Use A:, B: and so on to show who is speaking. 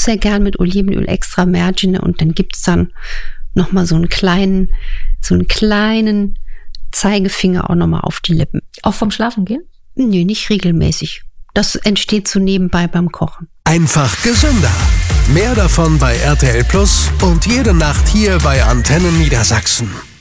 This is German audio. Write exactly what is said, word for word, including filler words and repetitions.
A: sehr gern mit Olivenöl extra Vergine und dann gibt's dann nochmal so einen kleinen, so einen kleinen Zeigefinger auch nochmal auf die Lippen.
B: Auch vom Schlafengehen?
A: Nee, nicht regelmäßig. Das entsteht so nebenbei beim Kochen.
C: Einfach gesünder. Mehr davon bei R T L Plus und jede Nacht hier bei Antenne Niedersachsen.